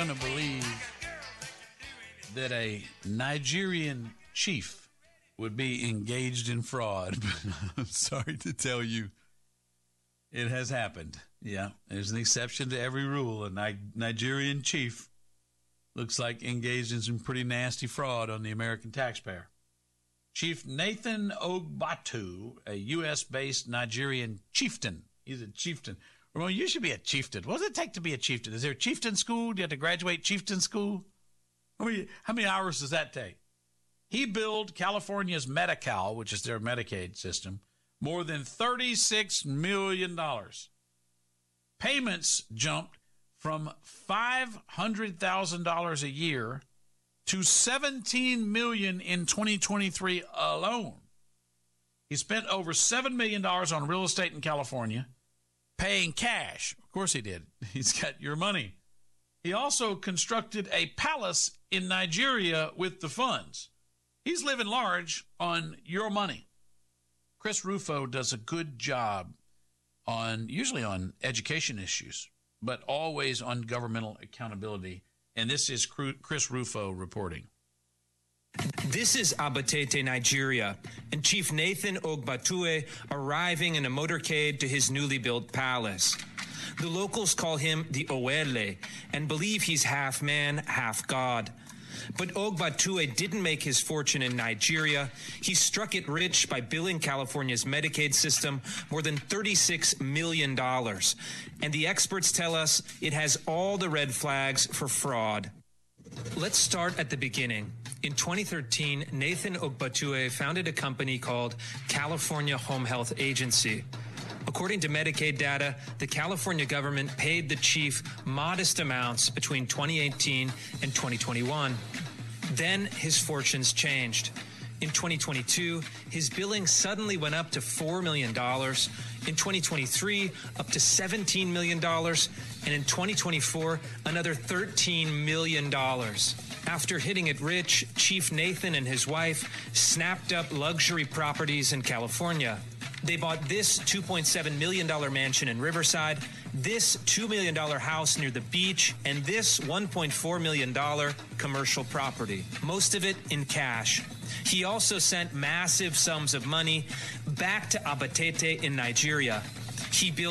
going to believe that a Nigerian chief would be engaged in fraud. I'm sorry to tell you, it has happened. Yeah, there's an exception to every rule. A Nigerian chief looks like engaged in some pretty nasty fraud on the American taxpayer. Chief Nathan Ogbatu, a U.S.-based Nigerian chieftain. He's a chieftain. Ramon, you should be a chieftain. What does it take to be a chieftain? Is there a chieftain school? Do you have to graduate chieftain school? How many hours does that take? He billed California's Medi-Cal, which is their Medicaid system, more than $36 million. Payments jumped from $500,000 a year to $17 million in 2023 alone. He spent over $7 million on real estate in California, paying cash. Of course he did. He's got your money. He also constructed a palace in Nigeria with the funds. He's living large on your money. Chris Rufo does a good job usually on education issues, but always on governmental accountability. And this is Chris Rufo reporting. This is Abatete, Nigeria, and Chief Nathan Ogbatue arriving in a motorcade to his newly built palace. The locals call him the Owele and believe he's half man, half God. But Ogbatue didn't make his fortune in Nigeria. He struck it rich by billing California's Medicaid system more than $36 million. And the experts tell us it has all the red flags for fraud. Let's start at the beginning. In 2013, Nathan Ogbatue founded a company called California Home Health Agency. According to Medicaid data, the California government paid the chief modest amounts between 2018 and 2021. Then his fortunes changed. In 2022, his billing suddenly went up to $4 million. In 2023, up to $17 million. And in 2024, another $13 million. After hitting it rich, Chief Nathan and his wife snapped up luxury properties in California. They bought this $2.7 million mansion in Riverside, this $2 million house near the beach, and this $1.4 million commercial property, most of it in cash. He also sent massive sums of money back to Abatete in Nigeria. He built